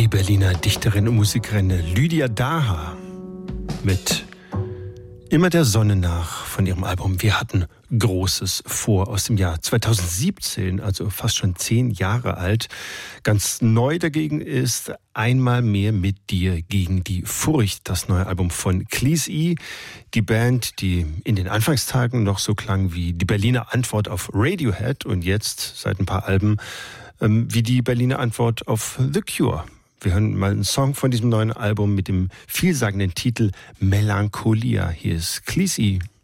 Die Berliner Dichterin und Musikerin Lydia Daha mit Immer der Sonne nach von ihrem Album Wir hatten Großes vor aus dem Jahr 2017, also fast schon 10 Jahre alt. Ganz neu dagegen ist Einmal mehr mit dir gegen die Furcht, das neue Album von Cleese. Die Band, die in den Anfangstagen noch so klang wie die Berliner Antwort auf Radiohead und jetzt seit ein paar Alben wie die Berliner Antwort auf The Cure. Wir hören mal einen Song von diesem neuen Album mit dem vielsagenden Titel Melancholia. Hier ist Cleese.